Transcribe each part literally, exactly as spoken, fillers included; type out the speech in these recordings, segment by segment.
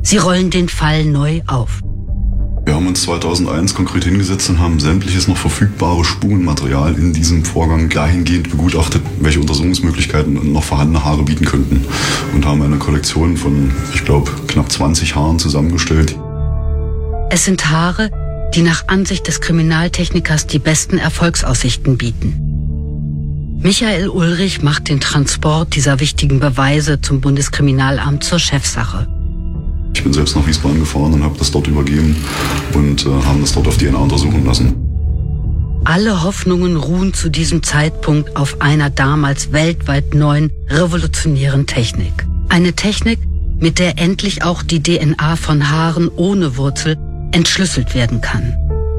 Sie rollen den Fall neu auf. Wir haben uns zweitausendeins konkret hingesetzt und haben sämtliches noch verfügbare Spurenmaterial in diesem Vorgang dahingehend begutachtet, welche Untersuchungsmöglichkeiten noch vorhandene Haare bieten könnten. Und haben eine Kollektion von, ich glaube, knapp zwanzig Haaren zusammengestellt. Es sind Haare, die nach Ansicht des Kriminaltechnikers die besten Erfolgsaussichten bieten. Michael Ulrich macht den Transport dieser wichtigen Beweise zum Bundeskriminalamt zur Chefsache. Ich bin selbst nach Wiesbaden gefahren und habe das dort übergeben und äh, haben das dort auf D N A untersuchen lassen. Alle Hoffnungen ruhen zu diesem Zeitpunkt auf einer damals weltweit neuen, revolutionären Technik. Eine Technik, mit der endlich auch die D N A von Haaren ohne Wurzel entschlüsselt werden kann.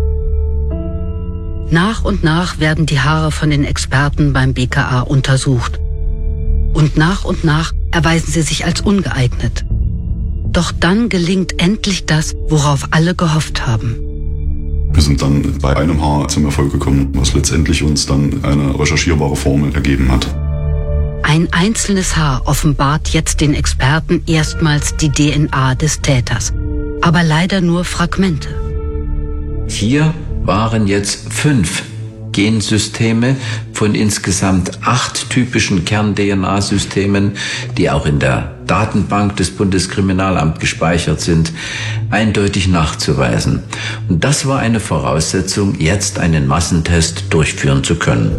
Nach und nach werden die Haare von den Experten beim B K A untersucht. Und nach und nach erweisen sie sich als ungeeignet. Doch dann gelingt endlich das, worauf alle gehofft haben. Wir sind dann bei einem Haar zum Erfolg gekommen, was letztendlich uns dann eine recherchierbare Formel ergeben hat. Ein einzelnes Haar offenbart jetzt den Experten erstmals die D N A des Täters, aber leider nur Fragmente. Hier waren jetzt fünf Gensysteme von insgesamt acht typischen Kern-D N A-Systemen, die auch in der Datenbank des Bundeskriminalamts gespeichert sind, eindeutig nachzuweisen. Und das war eine Voraussetzung, jetzt einen Massentest durchführen zu können.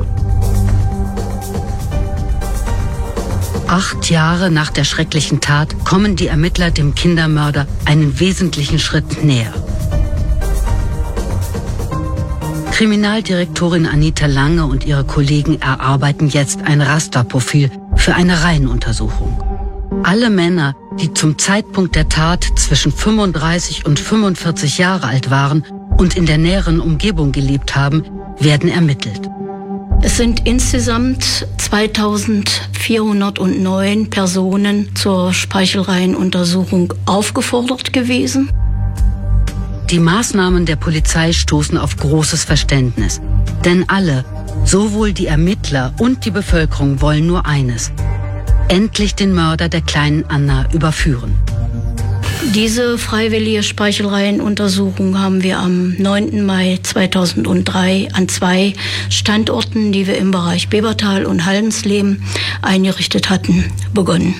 Acht Jahre nach der schrecklichen Tat kommen die Ermittler dem Kindermörder einen wesentlichen Schritt näher. Kriminaldirektorin Anita Lange und ihre Kollegen erarbeiten jetzt ein Rasterprofil für eine Reihenuntersuchung. Alle Männer, die zum Zeitpunkt der Tat zwischen fünfunddreißig und fünfundvierzig Jahre alt waren und in der näheren Umgebung gelebt haben, werden ermittelt. Es sind insgesamt zweitausendvierhundertneun Personen zur Speichelreihenuntersuchung aufgefordert gewesen. Die Maßnahmen der Polizei stoßen auf großes Verständnis. Denn alle, sowohl die Ermittler und die Bevölkerung, wollen nur eines: endlich den Mörder der kleinen Anna überführen. Diese freiwillige Speichelreihenuntersuchung haben wir am neunten Mai zweitausenddrei an zwei Standorten, die wir im Bereich Bebertal und Haldensleben eingerichtet hatten, begonnen.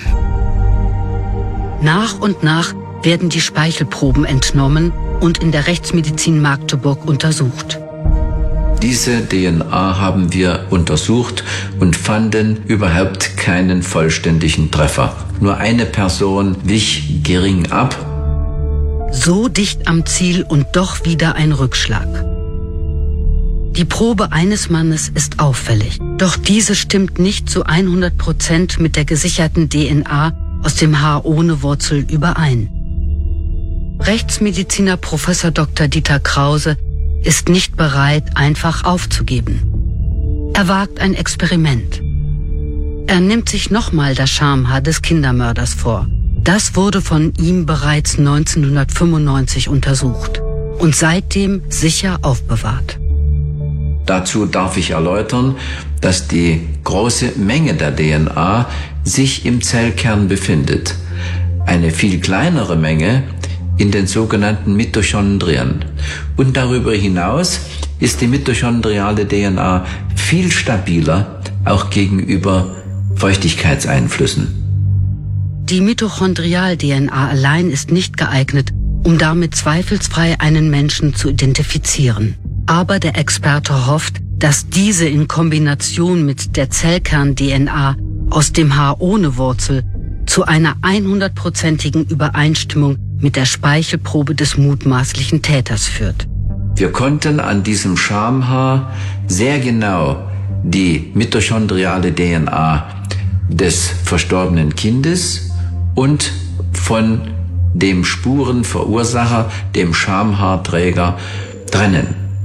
Nach und nach werden die Speichelproben entnommen und in der Rechtsmedizin Magdeburg untersucht. Diese D N A haben wir untersucht und fanden überhaupt keinen vollständigen Treffer. Nur eine Person wich gering ab. So dicht am Ziel und doch wieder ein Rückschlag. Die Probe eines Mannes ist auffällig. Doch diese stimmt nicht zu hundert Prozent mit der gesicherten D N A aus dem Haar ohne Wurzel überein. Rechtsmediziner Professor Doktor Dieter Krause ist nicht bereit, einfach aufzugeben. Er wagt ein Experiment. Er nimmt sich nochmal das Schamhaar des Kindermörders vor. Das wurde von ihm bereits neunzehnhundertfünfundneunzig untersucht und seitdem sicher aufbewahrt. Dazu darf ich erläutern, dass die große Menge der D N A sich im Zellkern befindet. Eine viel kleinere Menge in den sogenannten Mitochondrien. Und darüber hinaus ist die mitochondriale D N A viel stabiler, auch gegenüber Feuchtigkeitseinflüssen. Die Mitochondrial-D N A allein ist nicht geeignet, um damit zweifelsfrei einen Menschen zu identifizieren. Aber der Experte hofft, dass diese in Kombination mit der Zellkern-D N A aus dem Haar ohne Wurzel zu einer hundertprozentigen Übereinstimmung mit der Speichelprobe des mutmaßlichen Täters führt. Wir konnten an diesem Schamhaar sehr genau die mitochondriale D N A des verstorbenen Kindes und von dem Spurenverursacher, dem Schamhaarträger, trennen.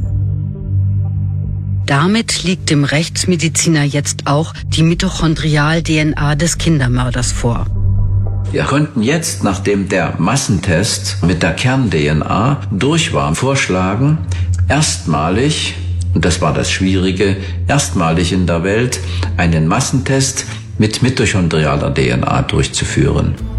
Damit liegt dem Rechtsmediziner jetzt auch die Mitochondrial-D N A des Kindermörders vor. Wir konnten jetzt, nachdem der Massentest mit der Kern-D N A durch war, vorschlagen, erstmalig, und das war das Schwierige, erstmalig in der Welt einen Massentest mit mitochondrialer D N A durchzuführen.